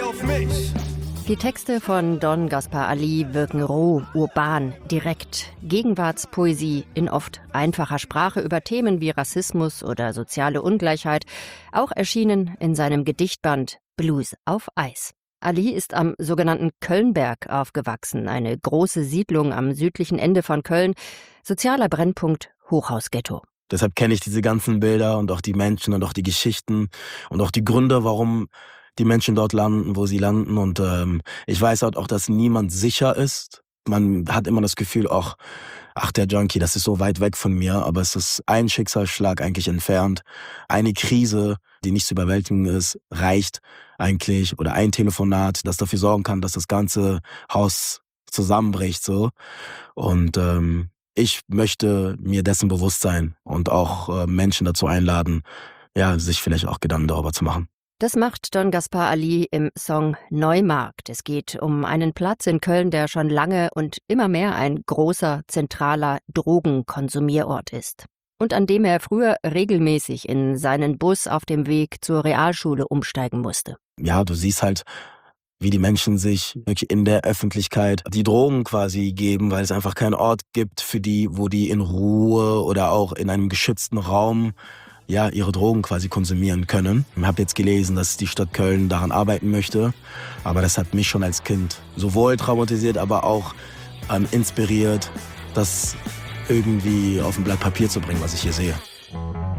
auf mich. Die Texte von Don Gaspar Ali wirken roh, urban, direkt. Gegenwartspoesie in oft einfacher Sprache über Themen wie Rassismus oder soziale Ungleichheit, auch erschienen in seinem Gedichtband Blues auf Eis. Ali ist am sogenannten Kölnberg aufgewachsen, eine große Siedlung am südlichen Ende von Köln, sozialer Brennpunkt Hochhausghetto. Deshalb kenne ich diese ganzen Bilder und auch die Menschen und auch die Geschichten und auch die Gründe, warum die Menschen dort landen, wo sie landen. Und ich weiß halt auch, dass niemand sicher ist. Man hat immer das Gefühl, ach, der Junkie, das ist so weit weg von mir. Aber es ist ein Schicksalsschlag eigentlich entfernt. Eine Krise, die nicht zu überwältigen ist, reicht eigentlich. Oder ein Telefonat, das dafür sorgen kann, dass das ganze Haus zusammenbricht. So. Und ich möchte mir dessen bewusst sein und auch Menschen dazu einladen, ja, sich vielleicht auch Gedanken darüber zu machen. Das macht Don Gaspar Ali im Song Neumarkt. Es geht um einen Platz in Köln, der schon lange und immer mehr ein großer, zentraler Drogenkonsumierort ist. Und an dem er früher regelmäßig in seinen Bus auf dem Weg zur Realschule umsteigen musste. Ja, du siehst halt, wie die Menschen sich wirklich in der Öffentlichkeit die Drogen quasi geben, weil es einfach keinen Ort gibt für die, wo die in Ruhe oder auch in einem geschützten Raum ja ihre Drogen quasi konsumieren können. Ich habe jetzt gelesen, dass die Stadt Köln daran arbeiten möchte, aber das hat mich schon als Kind sowohl traumatisiert, aber auch inspiriert, das irgendwie auf ein Blatt Papier zu bringen, was ich hier sehe.